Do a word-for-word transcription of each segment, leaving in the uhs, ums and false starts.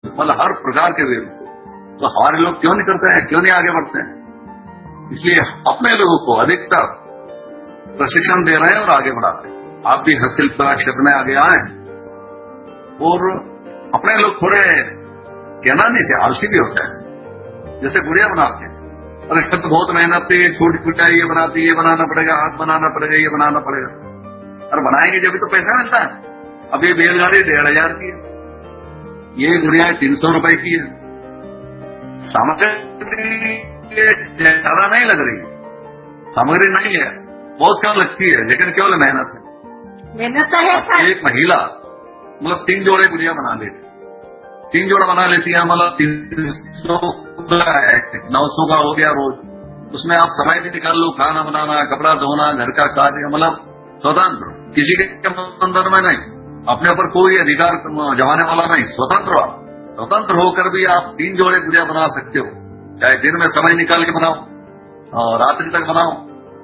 मतलब हर प्रकार के वेद को, तो हमारे लोग क्यों नहीं करते हैं, क्यों नहीं आगे बढ़ते हैं? इसलिए अपने लोगों को अधिकतर प्रशिक्षण दे रहे हैं और आगे बढ़ा रहे हैं। आप भी हस्तशिल्प कला क्षेत्र में आगे आए और अपने लोग थोड़े कहना नहीं से आलसी भी होते हैं, जैसे गुड़िया बनाते हैं, अरे तो बहुत मेहनत थी, छोटी कुटाई ये बनाती, ये बनाना पड़ेगा, हाथ बनाना पड़ेगा, ये बनाना पड़ेगा। अरे बनाएंगे जब तो पैसा मिलता है। अब ये बैलगाड़ी डेढ़ हजार की है, ये गुड़िया तीन सौ रुपए की है, सामग्री ज्यादा नहीं लग रही, सामग्री नहीं है, बहुत कम लगती है, लेकिन केवल मेहनत है। मेहनत तो है। एक महिला मतलब तीन जोड़े गुड़िया बना लेती, तीन जोड़ा बना लेती है, मतलब तीन सौ नौ सौ का हो गया रोज। उसमें आप समय भी निकाल लो, खाना बनाना, कपड़ा धोना, घर का कार्य, मतलब स्वतंत्र, किसी के अंदर में नहीं, अपने ऊपर कोई अधिकार जमाने वाला नहीं, स्वतंत्र हो। स्वतंत्र होकर भी आप तीन जोड़े गुड़िया बना सकते हो, चाहे दिन में समय निकाल के बनाओ और रात्रि तक बनाओ,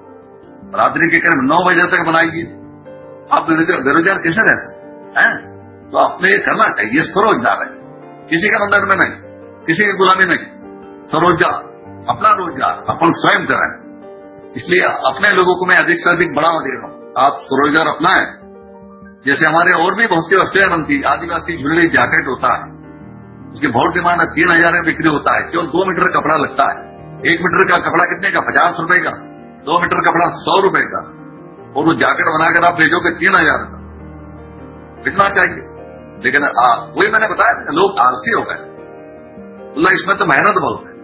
रात्रि के करीब नौ बजे तक बनाइए। आप बेरोजगार कैसे रह सकते हैं? तो अपने करना चाहिए, स्वरोजगार है, किसी के बंधन में नहीं, किसी की गुलामी नहीं, स्वरोजगार, अपना रोजगार अपन स्वयं करें। इसलिए अपने लोगों को मैं अधिक से अधिक बढ़ावा दे रहा हूँ, आप स्वरोजगार अपनाएं। जैसे हमारे और भी बहुत सी वस्तुएं बनती, आदिवासी ज्वेलरी जैकेट होता है, उसकी बहुत डिमांड है, तीन हजार में बिक्री होता है, केवल दो मीटर कपड़ा लगता है। एक मीटर का कपड़ा कितने का? पचास रुपए का। दो मीटर कपड़ा सौ रुपए का, और वो जैकेट बनाकर आप भेजोगे तीन हजार का, बिकना चाहिए। लेकिन वही मैंने बताया, लोग आलसी हो गए, बोला इसमें तो मेहनत बहुत है,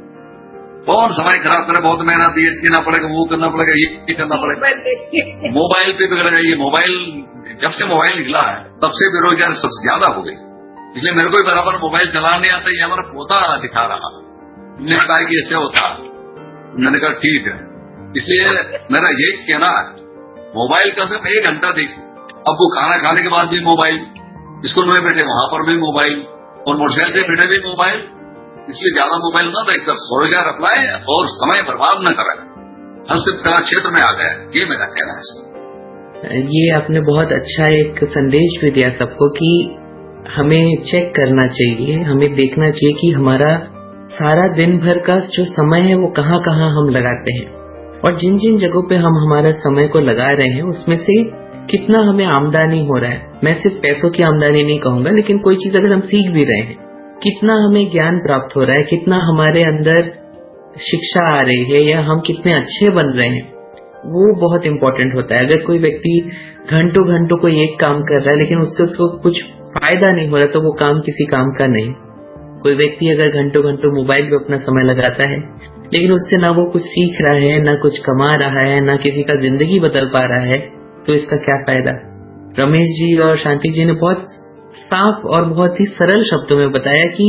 कौन समय खराब करे, बहुत मेहनत, ये सीना पड़ेगा, वो करना पड़ेगा, ये करना पड़ेगा। मोबाइल पे बिगड़ गई, ये मोबाइल जब से मोबाइल निकला है तब से बेरोजगारी सबसे ज्यादा हो गई। इसलिए मेरे को भी बराबर मोबाइल चलाना नहीं आता, ये हमारा पोता दिखा रहा, मैंने कहा कि ऐसे होता, मैंने कहा ठीक है। इसलिए मेरा यही कहना है, मोबाइल का सिर्फ एक घंटा देखिए, अब वो खाना खाने के बाद भी मोबाइल, स्कूल में बैठे वहां पर भी मोबाइल, और मोटरसाइकिल पे बैठे भी मोबाइल। इसलिए ज्यादा मोबाइल ना देखकर स्वरोजगार अपनाए और समय बर्बाद न करें। हस्तशिल्प कला क्षेत्र में आ गए, ये मेरा कहना है। ये आपने बहुत अच्छा एक संदेश भी दिया सबको कि हमें चेक करना चाहिए, हमें देखना चाहिए कि हमारा सारा दिन भर का जो समय है वो कहाँ कहाँ हम लगाते हैं, और जिन जिन जगहों पे हम हमारा समय को लगा रहे हैं उसमें से कितना हमें आमदनी हो रहा है। मैं सिर्फ पैसों की आमदनी नहीं कहूंगा, लेकिन कोई चीज अगर हम सीख भी रहे हैं, कितना हमें ज्ञान प्राप्त हो रहा है, कितना हमारे अंदर शिक्षा आ रही है, या हम कितने अच्छे बन रहे हैं, वो बहुत इंपॉर्टेंट होता है। अगर कोई व्यक्ति घंटों घंटों कोई एक काम कर रहा है लेकिन उससे उसको कुछ फायदा नहीं हो रहा, तो वो काम किसी काम का नहीं। कोई व्यक्ति अगर घंटों घंटों मोबाइल पे अपना समय लगाता है लेकिन उससे ना वो कुछ सीख रहा है, ना कुछ कमा रहा है, ना किसी का जिंदगी बदल पा रहा है, तो इसका क्या फायदा। रमेश जी और शांति जी ने बहुत साफ और बहुत ही सरल शब्दों में बताया कि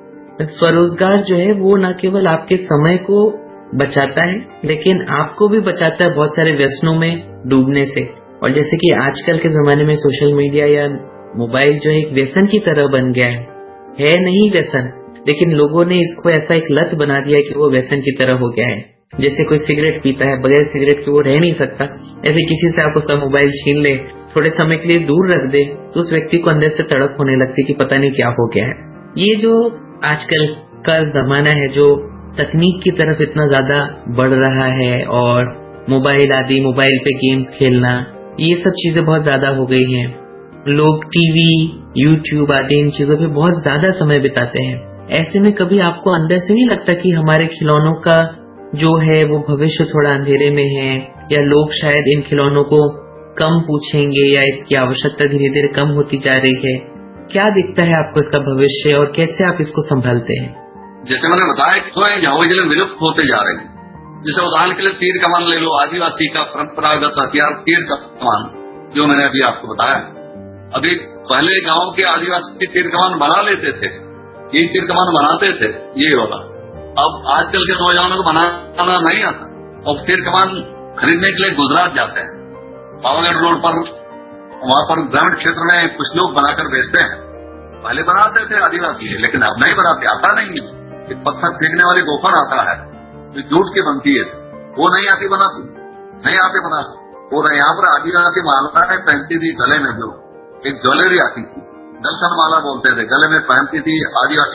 स्वरोजगार जो है वो न केवल आपके समय को बचाता है, लेकिन आपको भी बचाता है बहुत सारे व्यसनों में डूबने से। और जैसे कि आजकल के जमाने में सोशल मीडिया या मोबाइल जो है एक व्यसन की तरह बन गया है, है नहीं व्यसन, लेकिन लोगों ने इसको ऐसा एक लत बना दिया कि वो व्यसन की तरह हो गया है। जैसे कोई सिगरेट पीता है, बगैर सिगरेट के वो रह नहीं सकता, ऐसे किसी से आप उसका मोबाइल छीन ले, थोड़े समय के लिए दूर रख दे, तो उस व्यक्ति को अंदर से तड़प होने लगती कि पता नहीं क्या हो गया है। ये जो आजकल का जमाना है, जो तकनीक की तरफ इतना ज्यादा बढ़ रहा है, और मोबाइल आदि, मोबाइल पे गेम्स खेलना, ये सब चीजें बहुत ज्यादा हो गई हैं। लोग टीवी, यूट्यूब आदि इन चीजों पे बहुत ज्यादा समय बिताते हैं। ऐसे में कभी आपको अंदर से नहीं लगता कि हमारे खिलौनों का जो है वो भविष्य थोड़ा अंधेरे में है, या लोग शायद इन खिलौनों को कम पूछेंगे, या इसकी आवश्यकता धीरे धीरे कम होती जा रही है? क्या दिखता है आपको इसका भविष्य, और कैसे आप इसको संभालते हैं? जैसे मैंने बताया कि तो जहाँ विलुप्त होते जा रहे हैं। जैसे उदाहरण के लिए तीर कमान ले लो, आदिवासी का परंपरागत हथियार तीर कमान, जो मैंने अभी आपको बताया। अभी पहले गांव के आदिवासी तीर कमान बना लेते थे, ये तीर कमान बनाते थे, ये वाला। अब आजकल के नौजवानों को बनाना नहीं आता, और तीर कमान खरीदने के लिए गुजरात जाते हैं, पावागढ़ रोड पर, वहां पर ग्रामीण क्षेत्र में कुछ लोग बनाकर बेचते हैं। पहले बनाते थे आदिवासी, लेकिन अब नहीं बनाते, आता नहीं है। एक पत्थर फेंकने वाली गोफर आता है जो जूट की बनती है, वो नहीं आती बनाती, नहीं आते बनाते। और यहाँ पर आदिवासी मालाएं पहनती थी गले में, जो एक ज्वेलरी आती थी, दलसन माला बोलते थे, गले में पहनती थी आदिवासी